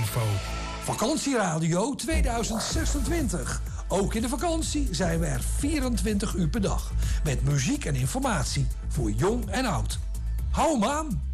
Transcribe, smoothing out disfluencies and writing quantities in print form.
info. Vakantieradio 2026. Ook in de vakantie zijn we er 24 uur per dag. Met muziek en informatie voor jong en oud. Hou hem aan!